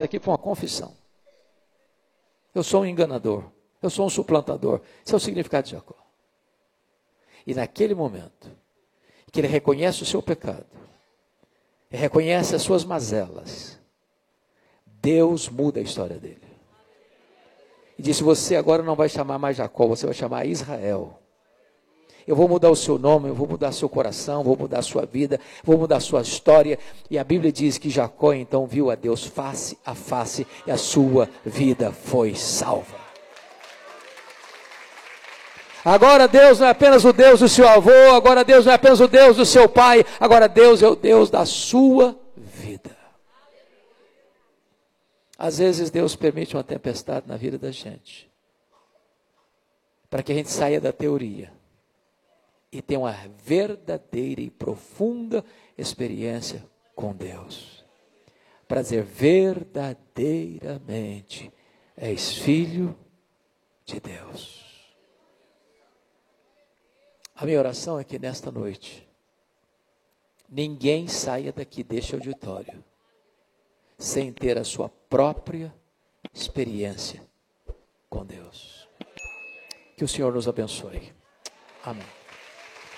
aqui para uma confissão. Eu sou um enganador, eu sou um suplantador. Esse é o significado de Jacó. E naquele momento, que ele reconhece o seu pecado, reconhece as suas mazelas, Deus muda a história dele. E disse: você agora não vai chamar mais Jacó, você vai chamar Israel. Eu vou mudar o seu nome, eu vou mudar seu coração, vou mudar a sua vida, vou mudar a sua história. E a Bíblia diz que Jacó então viu a Deus face a face e a sua vida foi salva. Agora Deus não é apenas o Deus do seu avô, agora Deus não é apenas o Deus do seu pai, agora Deus é o Deus da sua vida. Às vezes Deus permite uma tempestade na vida da gente, para que a gente saia da teoria e tenha uma verdadeira e profunda experiência com Deus. Para dizer: verdadeiramente és filho de Deus. A minha oração é que nesta noite, ninguém saia daqui deste auditório sem ter a sua própria experiência com Deus. Que o Senhor nos abençoe. Amém.